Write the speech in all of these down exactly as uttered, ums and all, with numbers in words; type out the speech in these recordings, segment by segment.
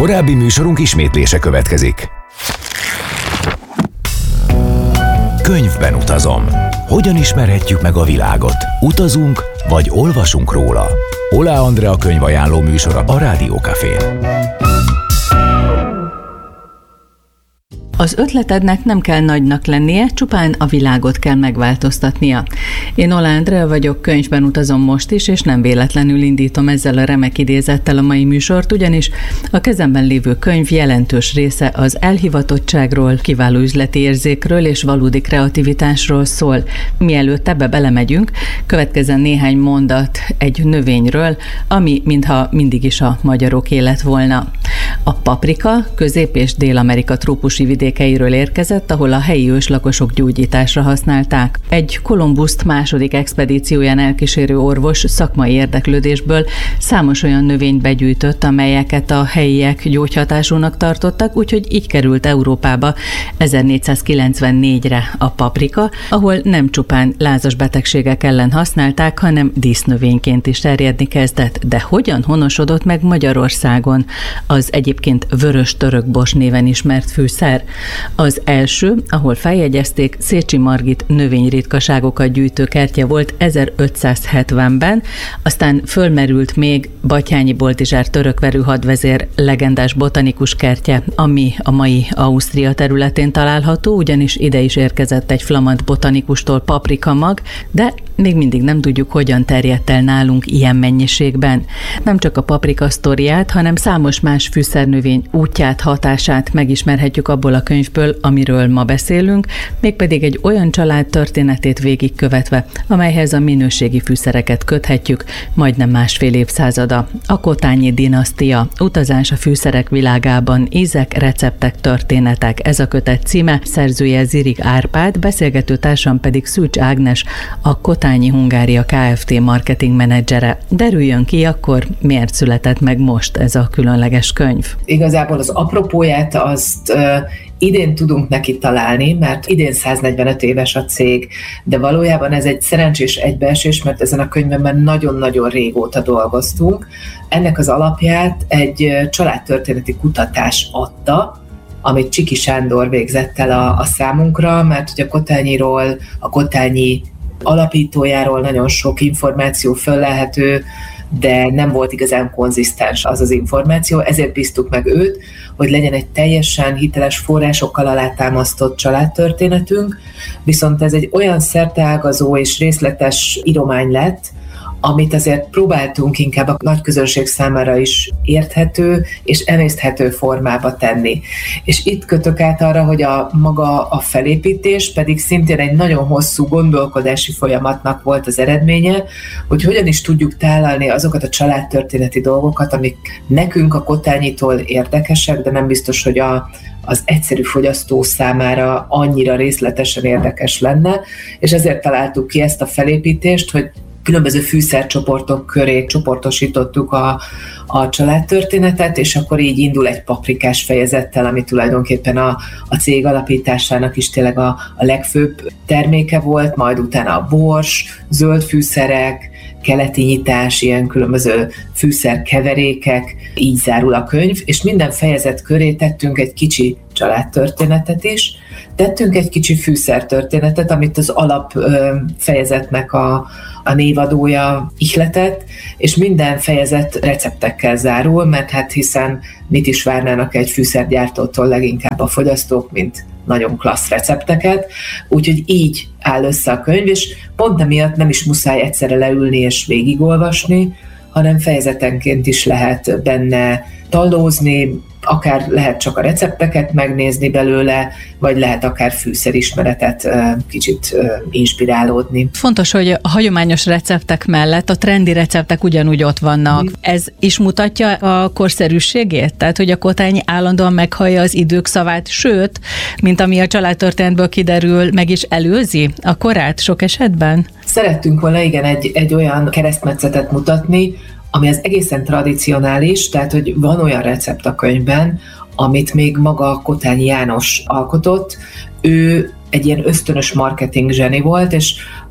Korábbi műsorunk ismétlése következik. Könyvben utazom. Hogyan ismerhetjük meg a világot? Utazunk, vagy olvasunk róla? Oláh Andrea könyvajánló műsora a Rádió Cafén. Az ötletednek nem kell nagynak lennie, csupán a világot kell megváltoztatnia. Én Oláh Andrea vagyok, könyvben utazom most is, és nem véletlenül indítom ezzel a remek idézettel a mai műsort, ugyanis a kezemben lévő könyv jelentős része az elhivatottságról, kiváló üzleti érzékről és valódi kreativitásról szól. Mielőtt ebbe belemegyünk, következzen néhány mondat egy növényről, ami mintha mindig is a magyaroké lett volna. A paprika Közép- és Dél-Amerika trópusi vidékeiről érkezett, ahol a helyi őslakosok gyógyításra használták. Egy Kolumbuszt második expedícióján elkísérő orvos szakmai érdeklődésből számos olyan növényt begyűjtött, amelyeket a helyiek gyógyhatásúnak tartottak, úgyhogy így került Európába ezernégyszázkilencvennégyre a paprika, ahol nem csupán lázas betegségek ellen használták, hanem dísznövényként is terjedni kezdett. De hogyan honosodott meg Magyarországon az egyébként vörös törökbos néven ismert fűszer? Az első, ahol feljegyezték, Szécsi Margit növényritkaságokat gyűjtő kertje volt ezerötszázhetvenben, aztán fölmerült még Batthyány Boltizsár törökverű hadvezér legendás botanikus kertje, ami a mai Ausztria területén található, ugyanis ide is érkezett egy flamand botanikustól paprikamag, de még mindig nem tudjuk, hogyan terjedt el nálunk ilyen mennyiségben. Nem csak a paprika sztoriát, hanem számos más fűszernövény útját, hatását megismerhetjük abból a könyvből, amiről ma beszélünk, mégpedig egy olyan család történetét végigkövetve, amelyhez a minőségi fűszereket köthetjük, majdnem másfél évszázada. A Kotányi dinasztia, utazás a fűszerek világában, ízek, receptek, történetek. Ez a kötet címe, szerzője Zirig Árpád, beszélgető társam pedig Szűcs Ágnes, a Kotányi Hungária Kft. Marketing menedzsere. Derüljön ki akkor, miért született meg most ez a különleges könyv? Igazából az apropóját azt uh, idén tudunk neki találni, mert idén száznegyvenöt éves a cég, de valójában ez egy szerencsés egybeesés, mert ezen a könyvben nagyon-nagyon régóta dolgoztunk. Ennek az alapját egy családtörténeti kutatás adta, amit Csiki Sándor végzett el a, a számunkra, mert hogy a Kotányiról, a Kotányi alapítójáról nagyon sok információ föllelhető, de nem volt igazán konzisztens az az információ, ezért bíztuk meg őt, hogy legyen egy teljesen hiteles forrásokkal alátámasztott családtörténetünk, viszont ez egy olyan szerteágazó és részletes íromány lett, amit azért próbáltunk inkább a nagy közönség számára is érthető és emészthető formába tenni. És itt kötök át arra, hogy a maga a felépítés pedig szintén egy nagyon hosszú gondolkodási folyamatnak volt az eredménye, hogy hogyan is tudjuk tálalni azokat a családtörténeti dolgokat, amik nekünk a Kotányitól érdekesek, de nem biztos, hogy a az egyszerű fogyasztó számára annyira részletesen érdekes lenne, és ezért találtuk ki ezt a felépítést, hogy különböző fűszercsoportok köré csoportosítottuk a, a családtörténetet, és akkor így indul egy paprikás fejezettel, ami tulajdonképpen a, a cég alapításának is tényleg a, a legfőbb terméke volt, majd utána a bors, zöld fűszerek, keleti nyitás, ilyen különböző fűszerkeverékek, így zárul a könyv, és minden fejezet köré tettünk egy kicsi családtörténetet is, tettünk egy kicsi fűszertörténetet, amit az alap fejezetnek a, a névadója ihletett, és minden fejezet receptekkel zárul, mert hát hiszen mit is várnának egy fűszergyártótól leginkább a fogyasztók, mint nagyon klassz recepteket, úgyhogy így áll össze a könyv, és pont emiatt nem is muszáj egyszerre leülni és végigolvasni, hanem fejezetenként is lehet benne tallózni, akár lehet csak a recepteket megnézni belőle, vagy lehet akár fűszerismeretet kicsit inspirálódni. Fontos, hogy a hagyományos receptek mellett a trendi receptek ugyanúgy ott vannak. Ez is mutatja a korszerűségét? Tehát, hogy a Kotányi állandóan meghallja az idők szavát, sőt, mint ami a családtörténetből kiderül, meg is előzi a korát sok esetben? Szerettünk volna igen egy, egy olyan keresztmetszetet mutatni, ami az egészen tradicionális, tehát hogy van olyan recept a könyvben, amit még maga Kotányi János alkotott. Ő egy ilyen ösztönös marketing zseni volt, és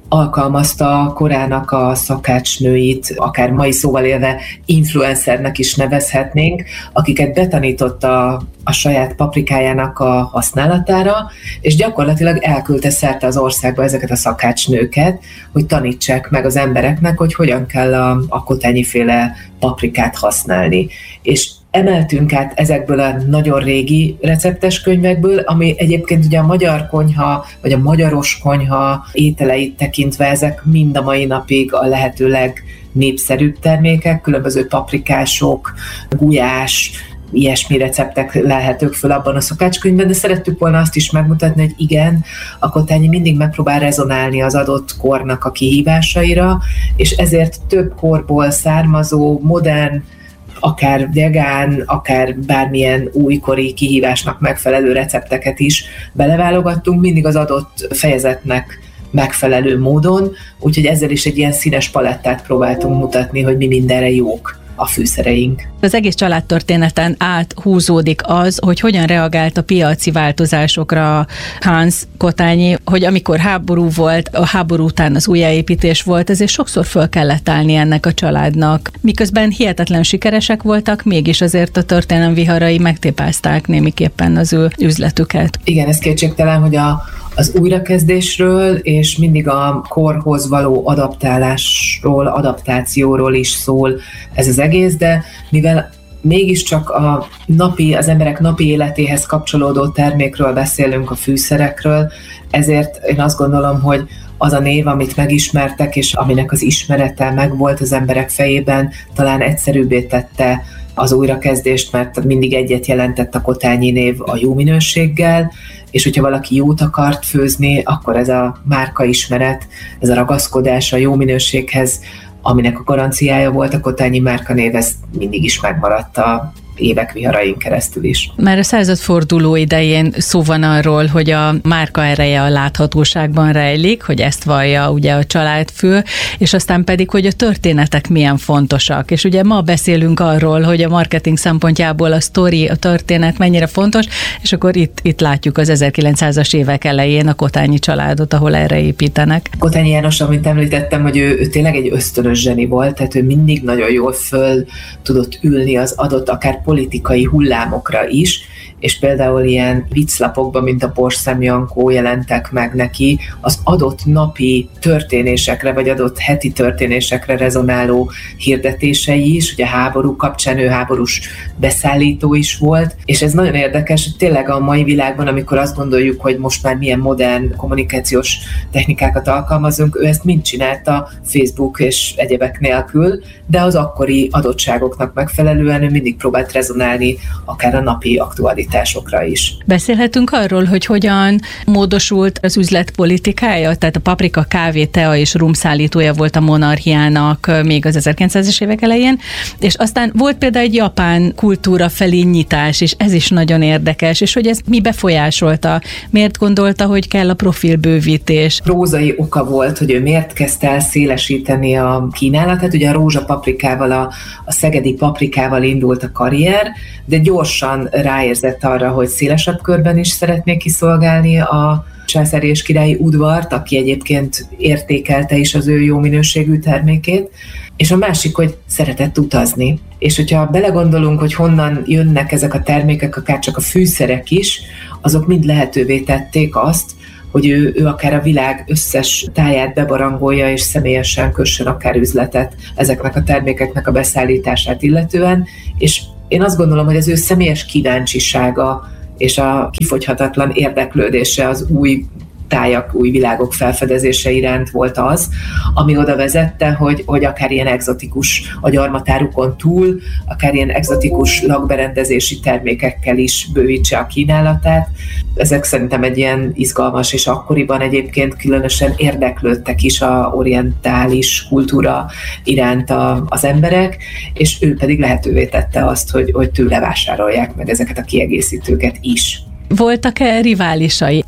alkalmazta korának a szakácsnőit, akár mai szóval élve influencernek is nevezhetnénk, akiket betanította a saját paprikájának a használatára, és gyakorlatilag elküldte szerte az országba ezeket a szakácsnőket, hogy tanítsák meg az embereknek, hogy hogyan kell a, a kotányiféle paprikát használni. És emeltünk át ezekből a nagyon régi receptes könyvekből, ami egyébként ugye a magyar konyha, vagy a magyaros konyha ételeit tekintve ezek mind a mai napig a lehető legnépszerűbb termékek, különböző paprikások, gulyás, ilyesmi receptek lelhetők föl abban a szakácskönyvben, de szerettük volna azt is megmutatni, hogy igen, a Kotányi mindig megpróbál rezonálni az adott kornak a kihívásaira, és ezért több korból származó, modern, akár vegán, akár bármilyen újkori kihívásnak megfelelő recepteket is beleválogattunk, mindig az adott fejezetnek megfelelő módon, úgyhogy ezzel is egy ilyen színes palettát próbáltunk mutatni, hogy mi mindenre jók a fűszereink. Az egész családtörténeten áthúzódik az, hogy hogyan reagált a piaci változásokra Hans Kotányi, hogy amikor háború volt, a háború után az újjáépítés volt, ezért sokszor föl kellett állni ennek a családnak. Miközben hihetetlen sikeresek voltak, mégis azért a történelem viharai megtépázták némiképpen az ő üzletüket. Igen, ez kétségtelen, hogy a az újrakezdésről és mindig a korhoz való adaptálásról, adaptációról is szól ez az egész, de mivel mégiscsak a napi, az emberek napi életéhez kapcsolódó termékről beszélünk, a fűszerekről, ezért én azt gondolom, hogy az a név, amit megismertek, és aminek az ismerete megvolt az emberek fejében, talán egyszerűbbé tette az újrakezdést, mert mindig egyet jelentett a Kotányi név a jó minőséggel, és hogyha valaki jót akart főzni, akkor ez a márkaismeret, ez a ragaszkodás a jó minőséghez, aminek a garanciája volt a Kotányi márkanév, ez mindig is megmaradt a évek viharain keresztül is. Már a századforduló idején szó van arról, hogy a márka ereje a láthatóságban rejlik, hogy ezt vallja ugye a családfő, és aztán pedig, hogy a történetek milyen fontosak. És ugye ma beszélünk arról, hogy a marketing szempontjából a sztori, a történet mennyire fontos, és akkor itt, itt látjuk az ezerkilencszázas évek elején a Kotányi családot, ahol erre építenek. Kotányi János, amint említettem, hogy ő, ő tényleg egy ösztönös zseni volt, tehát ő mindig nagyon jól föl tudott ülni az adott akár politikai hullámokra is, és például ilyen vicclapokban, mint a Porszem Jankó jelentek meg neki az adott napi történésekre, vagy adott heti történésekre rezonáló hirdetései is, ugye a háború kapcsán ő háborús beszállító is volt, és ez nagyon érdekes, hogy tényleg a mai világban, amikor azt gondoljuk, hogy most már milyen modern kommunikációs technikákat alkalmazunk, ő ezt mind csinálta Facebook és egyebek nélkül, de az akkori adottságoknak megfelelően ő mindig próbált rezonálni akár a napi aktualitásokra is. Beszélhetünk arról, hogy hogyan módosult az üzlet politikája, tehát a paprika, kávé, tea és rum szállítója volt a monarchiának még az ezerkilencszázas évek elején, és aztán volt például egy japán kultúra felé nyitás, és ez is nagyon érdekes, és hogy ez mi befolyásolta, miért gondolta, hogy kell a profilbővítés. Prózai oka volt, hogy ő miért kezdte el szélesíteni a kínálatát, ugye a rózsapaprikával, a, a szegedi paprikával indult a karrier, de gyorsan ráérzett arra, hogy szélesebb körben is szeretné kiszolgálni a császári és királyi udvart, aki egyébként értékelte is az ő jó minőségű termékét, és a másik, hogy szeretett utazni. És hogyha belegondolunk, hogy honnan jönnek ezek a termékek, akár csak a fűszerek is, azok mind lehetővé tették azt, hogy ő, ő akár a világ összes táját bebarangolja, és személyesen kössön akár üzletet ezeknek a termékeknek a beszállítását illetően, és én azt gondolom, hogy az ő személyes kíváncsisága és a kifogyhatatlan érdeklődése az új tájak, új világok felfedezése iránt volt az, ami oda vezette, hogy, hogy akár ilyen egzotikus a gyarmatárukon túl, akár ilyen egzotikus lakberendezési termékekkel is bővítse a kínálatát. Ezek szerintem egy ilyen izgalmas, és akkoriban egyébként különösen érdeklődtek is a orientális kultúra iránt a, az emberek, és ő pedig lehetővé tette azt, hogy, hogy tőle vásárolják meg ezeket a kiegészítőket is. Voltak-e riválisai?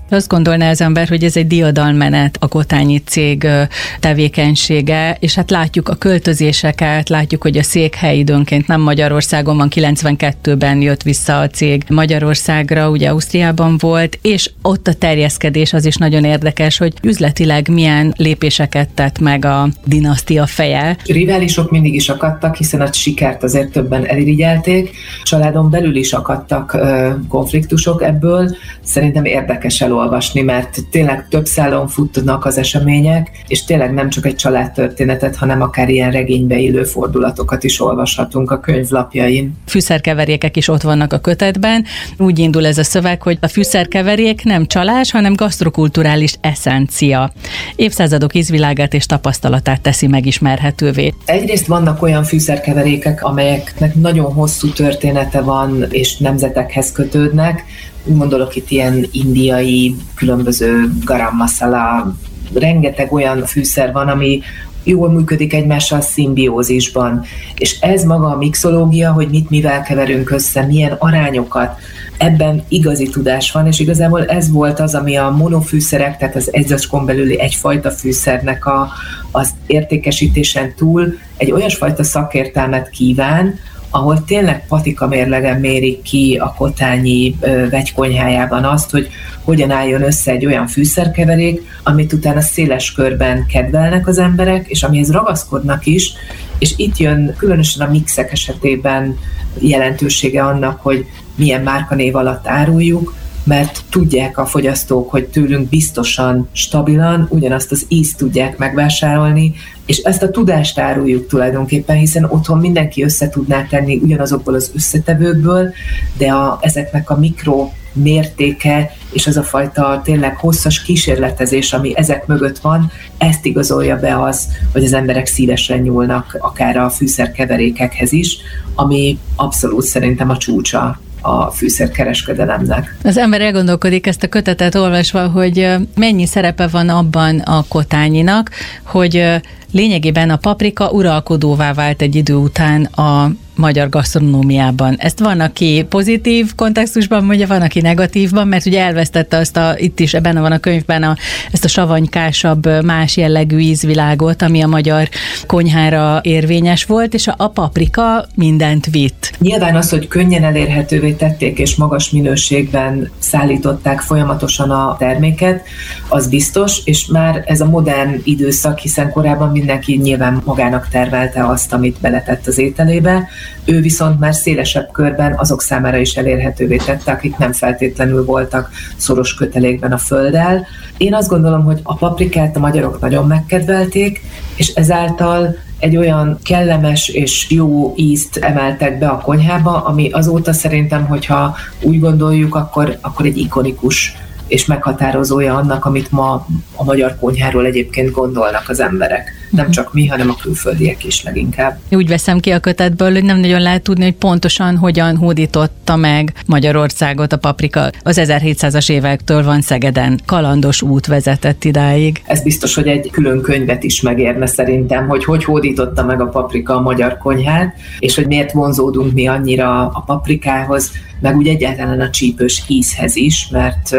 Azt gondolná az ember, hogy ez egy diadalmenet a Kotányi cég tevékenysége, és hát látjuk a költözéseket, látjuk, hogy a székhely időnként nem Magyarországon van, kilencvenkettőben jött vissza a cég Magyarországra, ugye Ausztriában volt, és ott a terjeszkedés az is nagyon érdekes, hogy üzletileg milyen lépéseket tett meg a dinasztia feje. Riválisok mindig is akadtak, hiszen a sikert azért többen elirigyelték, családon belül is akadtak ö, konfliktusok ebből. Szerintem érdekes elolvasni, mert tényleg több szálon futnak az események, és tényleg nem csak egy családtörténetet, hanem akár ilyen regénybe illő fordulatokat is olvashatunk a könyvlapjain. Fűszerkeverékek is ott vannak a kötetben. Úgy indul ez a szöveg, hogy a fűszerkeverék nem csalás, hanem gasztrokulturális eszencia. Évszázadok ízvilágát és tapasztalatát teszi megismerhetővé. Egyrészt vannak olyan fűszerkeverékek, amelyeknek nagyon hosszú története van, és nemzetekhez kötődnek. Gondolok itt ilyen indiai, különböző garam masala, rengeteg olyan fűszer van, ami jól működik egymással szimbiózisban. És ez maga a mixológia, hogy mit mivel keverünk össze, milyen arányokat, ebben igazi tudás van, és igazából ez volt az, ami a monofűszerek, tehát az egy zacskón belüli egyfajta fűszernek a, az értékesítésen túl egy olyasfajta szakértelmet kíván, ahol tényleg patika mérlegen mérik ki a Kotányi ö, vegykonyhájában azt, hogy hogyan álljon össze egy olyan fűszerkeverék, amit utána széles körben kedvelnek az emberek, és amihez ragaszkodnak is, és itt jön különösen a mixek esetében jelentősége annak, hogy milyen márkanév alatt áruljuk, mert tudják a fogyasztók, hogy tőlünk biztosan, stabilan ugyanazt az ízt tudják megvásárolni, és ezt a tudást áruljuk tulajdonképpen, hiszen otthon mindenki össze tudná tenni ugyanazokból az összetevőkből, de a, ezeknek a mikro mértéke és az a fajta tényleg hosszas kísérletezés, ami ezek mögött van, ezt igazolja be az, hogy az emberek szívesen nyúlnak akár a fűszerkeverékekhez is, ami abszolút szerintem a csúcsa a fűszerkereskedelemnek. Az ember elgondolkodik ezt a kötetet olvasva, hogy mennyi szerepe van abban a Kotányinak, hogy lényegében a paprika uralkodóvá vált egy idő után a magyar gasztronómiában. Ezt van, aki pozitív kontextusban mondja, van, aki negatívban, mert ugye elvesztette azt a, itt is benne van a könyvben a, ezt a savanykásabb, más jellegű ízvilágot, ami a magyar konyhára érvényes volt, és a, a paprika mindent vitt. Nyilván az, hogy könnyen elérhetővé tették, és magas minőségben szállították folyamatosan a terméket, az biztos, és már ez a modern időszak, hiszen korábban mindenki nyilván magának tervelte azt, amit beletett az ételébe, ő viszont már szélesebb körben azok számára is elérhetővé tette, akik nem feltétlenül voltak szoros kötelékben a földdel. Én azt gondolom, hogy a paprikát a magyarok nagyon megkedvelték, és ezáltal egy olyan kellemes és jó ízt emeltek be a konyhába, ami azóta szerintem, hogyha úgy gondoljuk, akkor, akkor egy ikonikus és meghatározója annak, amit ma a magyar konyháról egyébként gondolnak az emberek. Nem csak mi, hanem a külföldiek is leginkább. Úgy veszem ki a kötetből, hogy nem nagyon lehet tudni, hogy pontosan hogyan hódította meg Magyarországot a paprika. Az ezerhétszázas évektől van Szegeden. Kalandos út vezetett idáig. Ez biztos, hogy egy külön könyvet is megérne szerintem, hogy hogy hódította meg a paprika a magyar konyhát, és hogy miért vonzódunk mi annyira a paprikához, meg úgy egyáltalán a csípős ízhez is, mert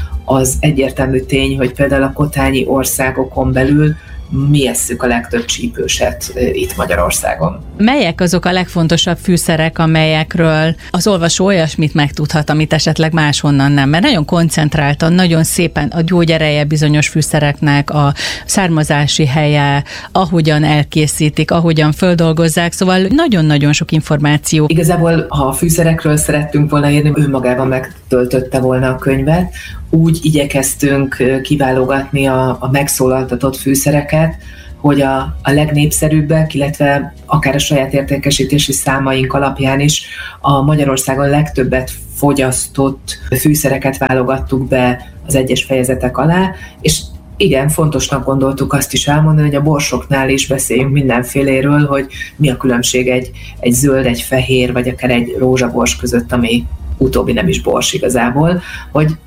az egyértelmű tény, hogy például a kotányi országokon belül mi esszük a legtöbb csípőset itt Magyarországon. Melyek azok a legfontosabb fűszerek, amelyekről az olvasó olyasmit megtudhat, amit esetleg máshonnan nem? Mert nagyon koncentráltan, nagyon szépen a gyógyereje bizonyos fűszereknek, a származási helye, ahogyan elkészítik, ahogyan földolgozzák, szóval nagyon-nagyon sok információ. Igazából, ha a fűszerekről szerettünk volna írni, ő magában megtöltötte volna a könyvet. Úgy igyekeztünk kiválogatni a, a megszólaltatott fűszereket, hogy a, a legnépszerűbbek, illetve akár a saját értékesítési számaink alapján is a Magyarországon legtöbbet fogyasztott fűszereket válogattuk be az egyes fejezetek alá, és igen, fontosnak gondoltuk azt is elmondani, hogy a borsoknál is beszéljünk mindenféléről, hogy mi a különbség egy, egy zöld, egy fehér, vagy akár egy rózsabors között, ami utóbbi nem is bors igazából, hogy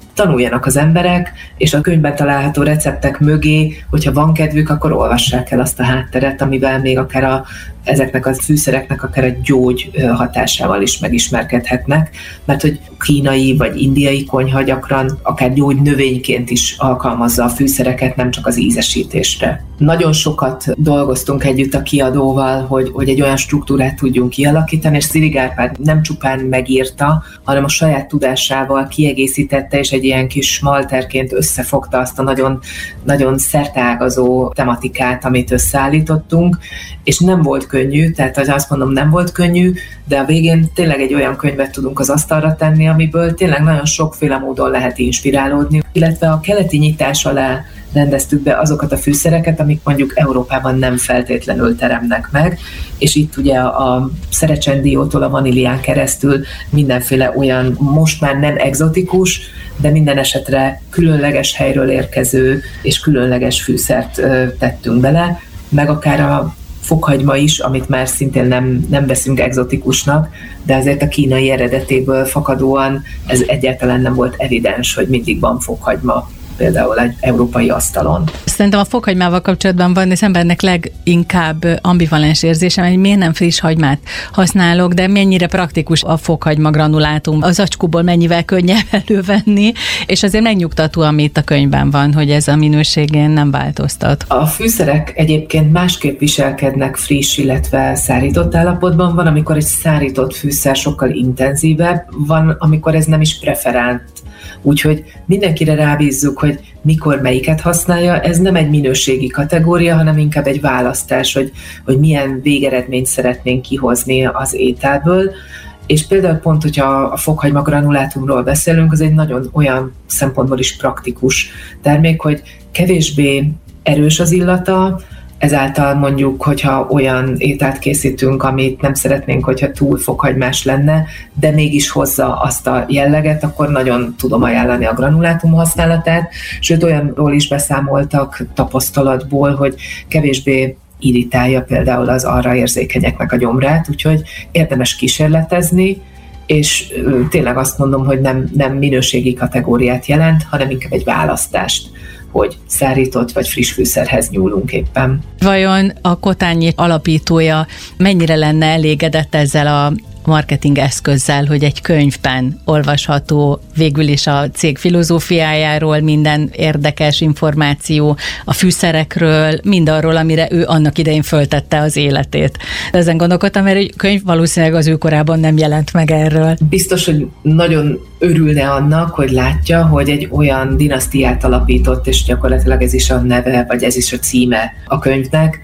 tanuljanak az emberek, és a könyvben található receptek mögé, hogyha van kedvük, akkor olvassák el azt a hátteret, amivel még akár a, ezeknek a fűszereknek akár a gyógy hatásával is megismerkedhetnek, mert hogy kínai vagy indiai konyha gyakran akár gyógy növényként is alkalmazza a fűszereket, nem csak az ízesítésre. Nagyon sokat dolgoztunk együtt a kiadóval, hogy, hogy egy olyan struktúrát tudjunk kialakítani, és Zirig Árpád nem csupán megírta, hanem a saját tudásával kiegészítette, és egy ilyen kis malterként összefogta azt a nagyon, nagyon szerteágazó tematikát, amit összeállítottunk, és nem volt könnyű, tehát azt mondom, nem volt könnyű, de a végén tényleg egy olyan könyvet tudunk az asztalra tenni, amiből tényleg nagyon sokféle módon lehet inspirálódni, illetve a keleti nyitás alá rendeztük be azokat a fűszereket, amik mondjuk Európában nem feltétlenül teremnek meg, és itt ugye a szerecsendiótól a vanílián keresztül mindenféle olyan, most már nem egzotikus, de minden esetre különleges helyről érkező és különleges fűszert tettünk bele, meg akár a fokhagyma is, amit már szintén nem, nem veszünk egzotikusnak, de azért a kínai eredetéből fakadóan ez egyáltalán nem volt evidens, hogy mindig van fokhagyma például egy európai asztalon. Szerintem a fokhagymával kapcsolatban van az embernek leginkább ambivalens érzésem, hogy miért nem friss hagymát használok, de mennyire praktikus a fokhagyma granulátum, az acskóból mennyivel könnyebb elővenni, és azért megnyugtató, amit a könyvben van, hogy ez a minőségén nem változtat. A fűszerek egyébként másképp viselkednek friss, illetve szárított állapotban. Van, amikor egy szárított fűszer sokkal intenzívebb, van, amikor ez nem is preferált. Úgyhogy mindenkire rábízzuk, hogy mikor melyiket használja, ez nem egy minőségi kategória, hanem inkább egy választás, hogy, hogy milyen végeredményt szeretnénk kihozni az ételből. És például pont, hogyha a fokhagyma granulátumról beszélünk, az egy nagyon olyan szempontból is praktikus termék, hogy kevésbé erős az illata, ezáltal mondjuk, hogyha olyan ételt készítünk, amit nem szeretnénk, hogyha túl fokhagymás lenne, de mégis hozza azt a jelleget, akkor nagyon tudom ajánlani a granulátum használatát, sőt olyanról is beszámoltak tapasztalatból, hogy kevésbé irritálja például az arra érzékenyeknek a gyomrát, úgyhogy érdemes kísérletezni, és tényleg azt mondom, hogy nem, nem minőségi kategóriát jelent, hanem inkább egy választást, hogy szárított vagy friss fűszerhez nyúlunk éppen. Vajon a Kotányi alapítója mennyire lenne elégedett ezzel a marketing eszközzel, hogy egy könyvben olvasható végül is a cég filozófiájáról minden érdekes információ, a fűszerekről, mindarról, amire ő annak idején föltette az életét. De ezen gondolkodtam, mert egy könyv valószínűleg az ő korában nem jelent meg erről. Biztos, hogy nagyon örülne annak, hogy látja, hogy egy olyan dinasztiát alapított, és gyakorlatilag ez is a neve, vagy ez is a címe a könyvnek,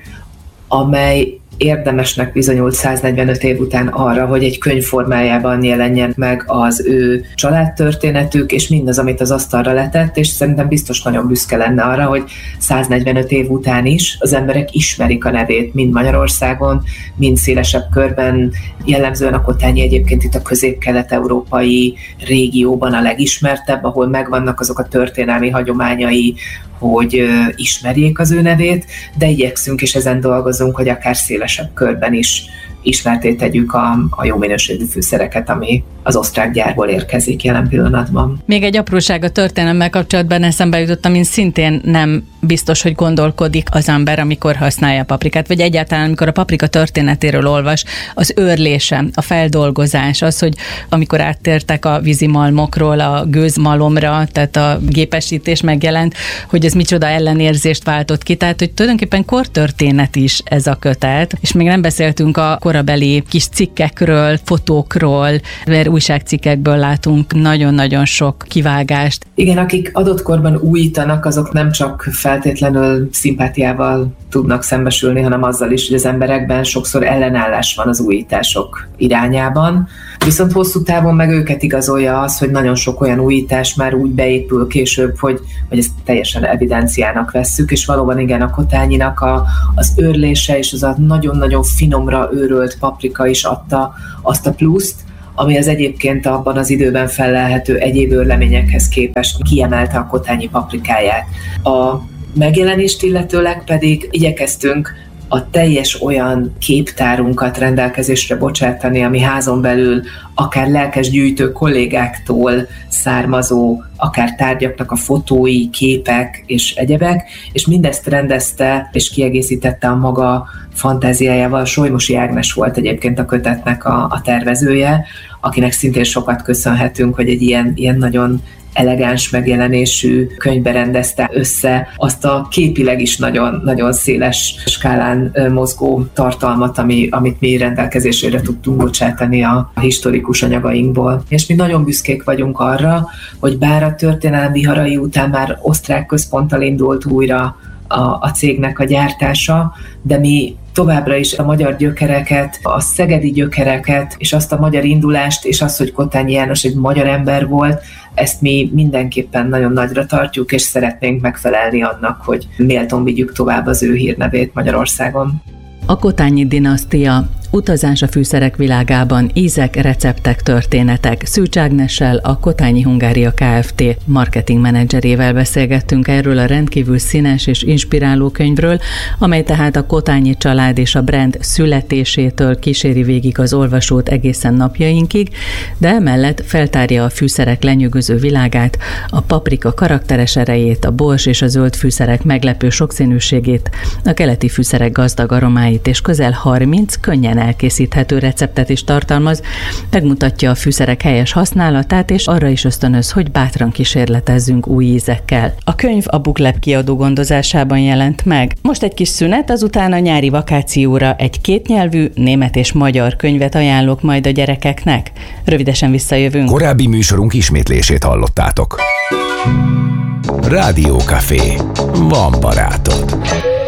amely érdemesnek bizonyult száznegyvenöt év után arra, hogy egy könyv formájában jelenjen meg az ő családtörténetük, és mindaz, amit az asztalra letett, és szerintem biztos nagyon büszke lenne arra, hogy száznegyvenöt év után is az emberek ismerik a nevét, mind Magyarországon, mind szélesebb körben, jellemzően a Kotányi egyébként itt a közép-kelet-európai régióban a legismertebb, ahol megvannak azok a történelmi hagyományai, hogy ismerjék az ő nevét, de igyekszünk és ezen dolgozunk, hogy akár szélesebb körben is ismerté tegyük a, a jó minőségű fűszereket, ami az osztrák gyárból érkezik jelen pillanatban. Még egy apróság a történelemmel kapcsolatban eszembe jutott, amin szintén nem biztos, hogy gondolkodik az ember, amikor használja a paprikát, vagy egyáltalán, amikor a paprika történetéről olvas, az őrlése, a feldolgozás, az, hogy amikor áttértek a vízimalmokról a gőzmalomra, tehát a gépesítés megjelent, hogy ez micsoda ellenérzést váltott ki, tehát hogy tulajdonképpen kortörténet is ez a kötet, és még nem beszéltünk a korabeli kis cikkekről, fotókról, mert újságcikkekből látunk nagyon-nagyon sok kivágást. Igen, akik adott korban újítanak, azok nem csak feltétlenül szimpátiával tudnak szembesülni, hanem azzal is, hogy az emberekben sokszor ellenállás van az újítások irányában. Viszont hosszú távon meg őket igazolja az, hogy nagyon sok olyan újítás már úgy beépül később, hogy, hogy ezt teljesen evidenciának vesszük, és valóban igen, a Kotányinak a, az őrlése és az a nagyon-nagyon finomra őrölt paprika is adta azt a pluszt, ami az egyébként abban az időben fellelhető egyéb őrleményekhez képest kiemelte a Kotányi paprikáját. A megjelenést illetőleg pedig igyekeztünk a teljes olyan képtárunkat rendelkezésre bocsátani, ami házon belül akár lelkes gyűjtő kollégáktól származó, akár tárgyaknak a fotói, képek és egyebek, és mindezt rendezte és kiegészítette a maga fantáziájával. Solymosi Ágnes volt egyébként a kötetnek a, a tervezője, akinek szintén sokat köszönhetünk, hogy egy ilyen, ilyen nagyon elegáns megjelenésű könyvbe rendezte össze azt a képileg is nagyon, nagyon széles skálán mozgó tartalmat, ami, amit mi rendelkezésére tudtunk bocsátani a historikus anyagainkból. És mi nagyon büszkék vagyunk arra, hogy bár a történelem viharai után már osztrák központtal indult újra a, a cégnek a gyártása, de mi továbbra is a magyar gyökereket, a szegedi gyökereket, és azt a magyar indulást, és azt, hogy Kottányi János egy magyar ember volt, ezt mi mindenképpen nagyon nagyra tartjuk, és szeretnénk megfelelni annak, hogy méltón vigyük tovább az ő hírnevét Magyarországon. A Kottányi dinasztia, utazás a fűszerek világában, ízek, receptek, történetek. Szűcs Ágnessel, a Kottányi Hungária Kft. Marketing menedzserével beszélgettünk erről a rendkívül színes és inspiráló könyvről, amely tehát a Kottányi család és a brand születésétől kíséri végig az olvasót egészen napjainkig, de emellett feltárja a fűszerek lenyűgöző világát, a paprika karakteres erejét, a bors és a zöld fűszerek meglepő sokszínűségét, a keleti fűszerek gazdag aromáit és közel harminc könnyen elkészíthető receptet is tartalmaz, megmutatja a fűszerek helyes használatát, és arra is ösztönöz, hogy bátran kísérletezzünk új ízekkel. A könyv a Booklab kiadó gondozásában jelent meg. Most egy kis szünet, azután a nyári vakációra egy kétnyelvű, német és magyar könyvet ajánlok majd a gyerekeknek. Rövidesen visszajövünk. Korábbi műsorunk ismétlését hallottátok. Rádió Café. Van barátod.